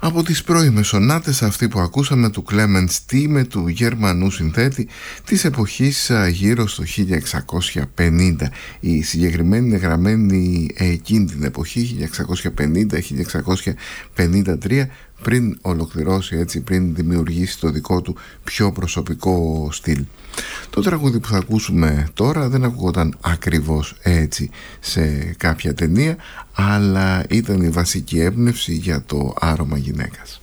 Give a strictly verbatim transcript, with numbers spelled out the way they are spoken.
Από τις πρώιμες σονάτες, αυτή που ακούσαμε του Clemens Thieme, του Γερμανού συνθέτη της εποχής γύρω στο χίλια εξακόσια πενήντα. Η συγκεκριμένη είναι γραμμένη εκείνη την εποχή, χίλια εξακόσια πενήντα με χίλια εξακόσια πενήντα τρία, πριν ολοκληρώσει, έτσι, πριν δημιουργήσει το δικό του πιο προσωπικό στυλ. Το τραγούδι που θα ακούσουμε τώρα δεν ακούγονταν ακριβώς έτσι σε κάποια ταινία, αλλά ήταν η βασική έμπνευση για το άρωμα γυναίκας.